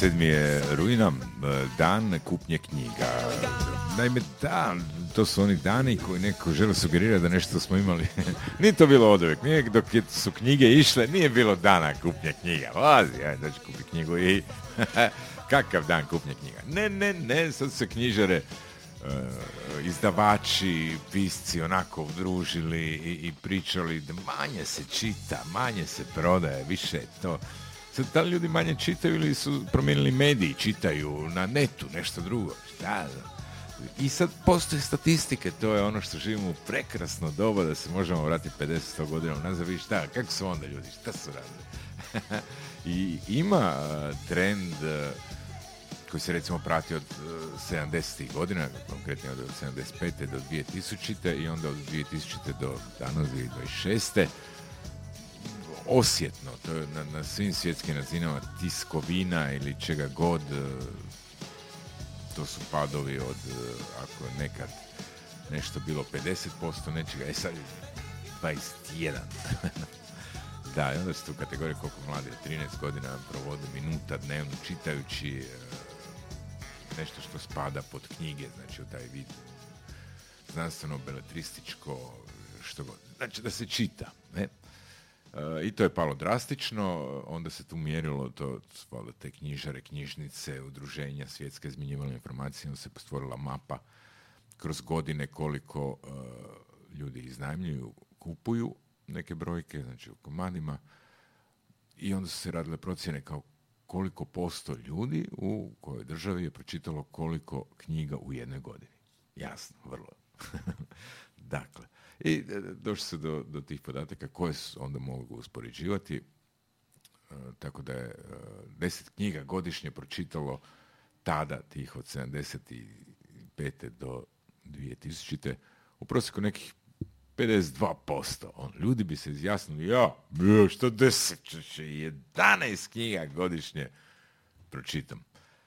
27. je rujna, dan kupnje knjiga. Naime, da, to su oni dani koji neko žele sugerirati da nešto smo imali. Nije to bilo oduvijek. Nije dok su knjige išle, nije bilo dana kupnje knjiga. Vazi, ajde, dođi kupi knjigu i kakav dan kupnje knjiga. Ne, sad se knjižare, izdavači, pisci onako udružili i pričali da manje se čita, manje se prodaje, više je to. Sad, da li ljudi manje čitaju ili su promijenili mediji, čitaju na netu nešto drugo? Šta? I sad postoje statistike, to je ono što živimo u prekrasno doba da se možemo vratiti 50 godina nazad, vidiš šta, kako su onda ljudi, šta su radili? I ima trend koji se recimo prati od 70. godina, konkretno od 75. do 2000. i onda od 2000. do danas 2026. Osjetno, to je na svim svjetskim razinama tiskovina ili čega god, to su padovi od, ako je nekad nešto bilo 50% nečega, sad je 21. Da, i onda su tu kategorije koliko mladi od 13 godina provode minuta dnevno čitajući nešto što spada pod knjige, znači u taj vid znanstveno, beletrističko, što god. Znači da se čita, ne? I to je palo drastično, onda se tu mjerilo to, te knjižare, knjižnice, udruženja, svjetske izmjenjivale informacije, onda se stvorila mapa kroz godine koliko ljudi iznajmljuju, kupuju neke brojke, znači u komadima, i onda su se radile procjene kao koliko posto ljudi u kojoj državi je pročitalo koliko knjiga u jednoj godini. Jasno, vrlo. Dakle, i došli se do tih podataka koje onda mogu uspoređivati, tako da je 10 knjiga godišnje pročitalo tada tih od 75. do 2000. u prosjeku nekih 52%. Ljudi bi se izjasnili, što 10, 11 knjiga godišnje pročitam.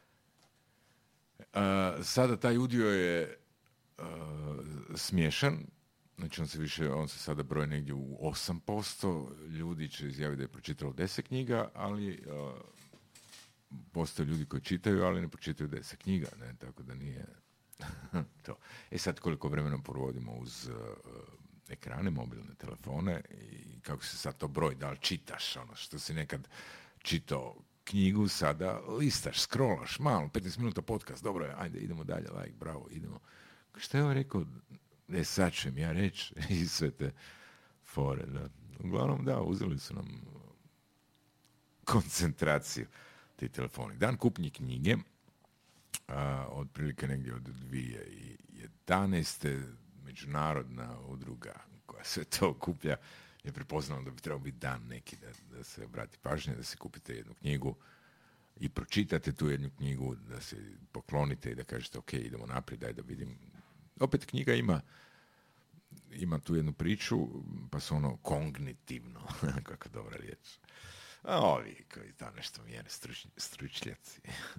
Sada taj udio je smiješan, znači on se sada broji negdje u 8%, ljudi će izjaviti da je pročitalo 10 knjiga, ali postoje ljudi koji čitaju, ali ne pročitaju 10 knjiga, ne? Tako da nije to. Sad koliko vremena provodimo uz ekrane, mobilne telefone i kako se sad to broji, da li čitaš ono što si nekad čitao knjigu, sada listaš, scrollaš malo, 15 minuta podcast, dobro je, ajde idemo dalje, like, bravo, idemo. Šta je ovo rekao? Sad ću im ja reći i sve te fore. Da. Uglavnom, da, uzeli su nam koncentraciju ti telefoni. Dan kupnje knjige, otprilike negdje od 2011. međunarodna udruga koja sve to okuplja je prepoznala da bi trebao biti dan neki da se obrati pažnje, da se kupite jednu knjigu i pročitate tu jednu knjigu, da se poklonite i da kažete ok, idemo naprijed, daj da vidim. Opet knjiga ima tu jednu priču, pa su ono kognitivno, kako dobra riječ. A ovi koji ta nešto mjere stručnjaci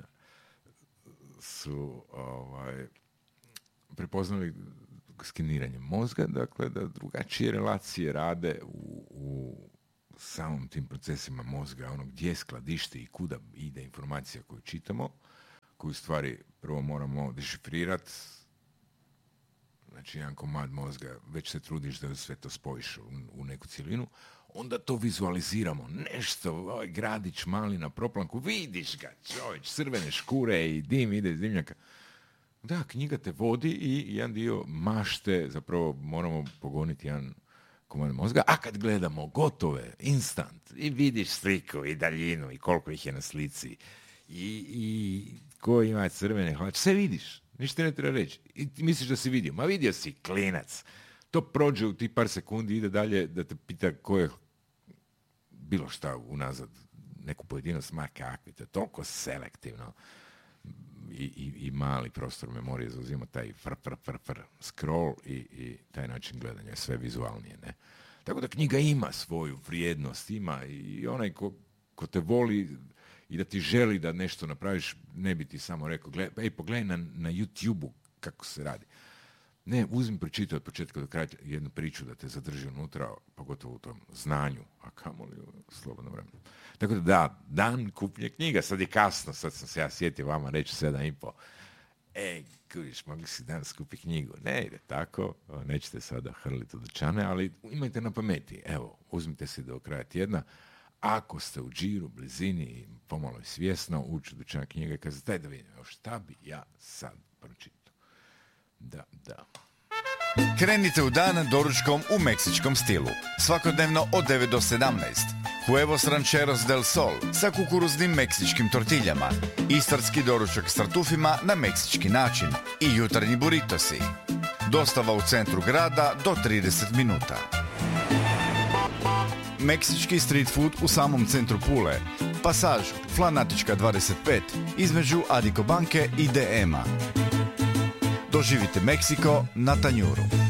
su prepoznali skeniranje mozga, dakle da drugačije relacije rade u samom tim procesima mozga, ono gdje skladišti i kuda ide informacija koju čitamo, koju stvari prvo moramo dešifrirati. Znači jedan komad mozga, već se trudiš da sve to spojiš u neku cjelinu, onda to vizualiziramo, nešto, ovaj gradić mali na proplanku, vidiš ga, čovječ, crvene škure i dim ide iz dimnjaka. Da, knjiga te vodi i jedan dio mašte, zapravo moramo pogoniti jedan komad mozga, a kad gledamo gotove, instant, i vidiš sliku i daljinu i koliko ih je na slici i ko ima crvene hlače, sve vidiš. Ništa ne treba reći. I ti misliš da si vidio. Ma vidio si, klinac. To prođe u ti par sekundi, ide dalje da te pita ko je bilo šta unazad, neku pojedinost, ma kakvi, to je toliko selektivno i mali prostor memorije zauzima taj scroll i taj način gledanja je sve vizualnije, ne? Tako da knjiga ima svoju vrijednost, ima i onaj ko te voli i da ti želi da nešto napraviš, ne bi ti samo rekao, pogledaj na YouTube-u kako se radi. Ne, uzmi pročitaj od početka do kraja jednu priču da te zadrži unutra, pogotovo u tom znanju, a kamoli u slobodnom vremenu. Tako da, dan kupnje knjiga, sad je kasno, sad sam se ja sjetio vama reći 7:30. Kužiš, mogli si danas kupiti knjigu. Ne ide tako, nećete sada hrliti u dućane, ali imajte na pameti. Evo, uzmite se do kraja tjedna. Ako ste u džiru, blizini i pomalo svjesno, ući u dućan knjiga i kazati, daj da vidim, šta bi ja sad pročitao. Da. Krenite u dan doručkom u meksičkom stilu. Svakodnevno od 9 do 17. Huevos rancheros del sol sa kukuruznim meksičkim tortiljama, istarski doručak s tartufima na meksički način i jutarnji burritosi. Dostava u centru grada do 30 minuta. Meksički street food u samom centru Pule. Pasaž Flanatička 25 između Adiko banke i DM-a. Doživite Meksiko na tanjuru.